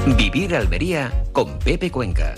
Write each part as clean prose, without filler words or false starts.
Vivir Almería con Pepe Cuenca.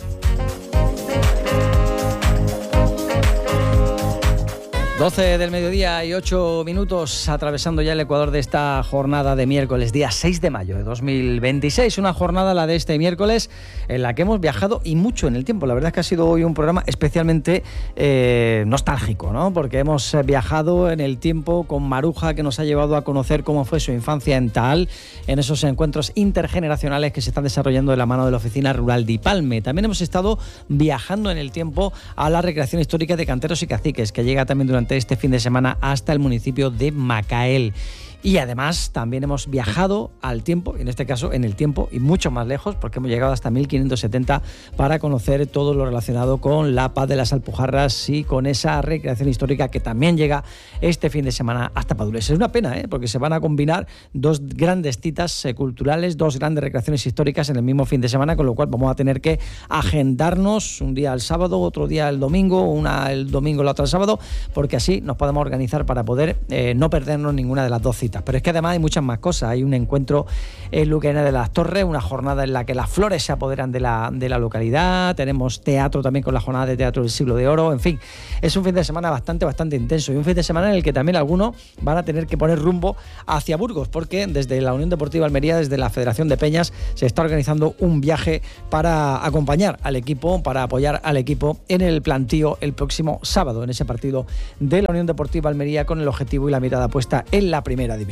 12 del mediodía y 8 minutos, atravesando ya el ecuador de esta jornada de miércoles, día 6 de mayo de 2026. Una jornada, la de este miércoles, en la que hemos viajado y mucho en el tiempo. La verdad es que ha sido hoy un programa especialmente nostálgico, ¿no? Porque hemos viajado en el tiempo con Maruja, que nos ha llevado a conocer cómo fue su infancia en Taal, en esos encuentros intergeneracionales que se están desarrollando de la mano de la Oficina Rural de Ipalme. También hemos estado viajando en el tiempo a la recreación histórica de Canteros y Caciques, que llega también durante este fin de semana hasta el municipio de Macael. Y además también hemos viajado al tiempo, en este caso en el tiempo y mucho más lejos, porque hemos llegado hasta 1570 para conocer todo lo relacionado con la Paz de las Alpujarras y con esa recreación histórica que también llega este fin de semana hasta Padules. Es una pena, porque se van a combinar dos grandes citas culturales, dos grandes recreaciones históricas en el mismo fin de semana, con lo cual vamos a tener que agendarnos un día el sábado, otro día el domingo, una el domingo, la otra el sábado, porque así nos podemos organizar para poder no perdernos ninguna de las dos citas. Pero es que además hay muchas más cosas. Hay un encuentro en Luqueana de las Torres, una jornada en la que las flores se apoderan de la localidad. Tenemos teatro también con la jornada de teatro del Siglo de Oro. En fin, es un fin de semana bastante intenso, y un fin de semana en el que también algunos van a tener que poner rumbo hacia Burgos, porque desde la Unión Deportiva Almería, desde la Federación de Peñas, se está organizando un viaje para acompañar al equipo, para apoyar al equipo en el plantío el próximo sábado, en ese partido de la Unión Deportiva Almería, con el objetivo y la mirada puesta en la primera división.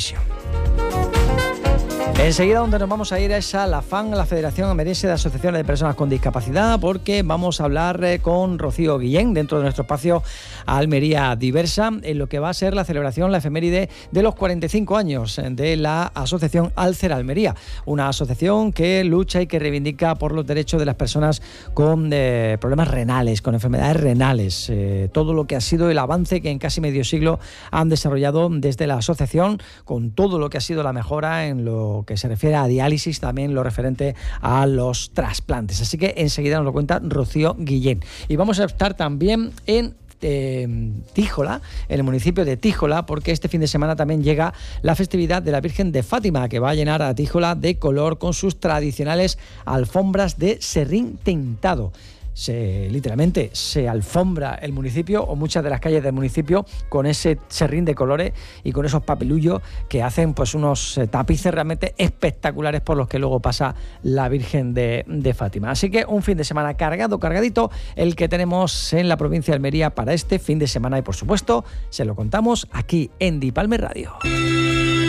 Enseguida, donde nos vamos a ir es a la FAN, la Federación Almeriense de Asociaciones de Personas con Discapacidad, porque vamos a hablar con Rocío Guillén, dentro de nuestro espacio Almería Diversa, en lo que va a ser la celebración, la efeméride de los 45 años de la Asociación Alcer Almería, una asociación que lucha y que reivindica por los derechos de las personas con problemas renales, con enfermedades renales, todo lo que ha sido el avance que en casi medio siglo han desarrollado desde la asociación, con todo lo que ha sido la mejora en lo que se refiere a diálisis, también lo referente a los trasplantes. Así que enseguida nos lo cuenta Rocío Guillén. Y vamos a estar también en Tíjola, en el municipio de Tíjola, porque este fin de semana también llega la festividad de la Virgen de Fátima, que va a llenar a Tíjola de color con sus tradicionales alfombras de serrín tintado. Literalmente se alfombra el municipio, o muchas de las calles del municipio, con ese serrín de colores y con esos papelullos que hacen pues unos tapices realmente espectaculares por los que luego pasa la Virgen de Fátima. Así que un fin de semana cargadito el que tenemos en la provincia de Almería para este fin de semana, y por supuesto se lo contamos aquí en Dipalme Radio.